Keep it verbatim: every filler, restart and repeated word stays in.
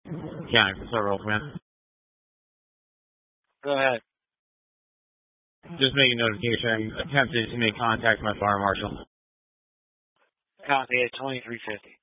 County for several, man. Go ahead. Just making notification. Attempted to make contact with my fire marshal. Copy at twenty-three fifty.